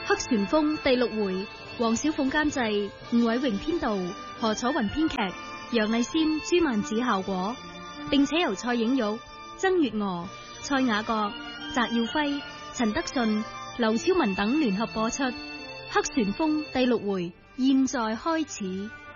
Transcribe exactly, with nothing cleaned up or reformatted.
黑旋風第六回，黃小鳳監製，吳偉榮編導，何楚雲編劇，楊麗仙、朱曼子效果，並且由蔡影玉、曾月娥、蔡雅閣、翟耀輝、陳德順、劉超文等聯合播出。黑旋風第六回，現在開始。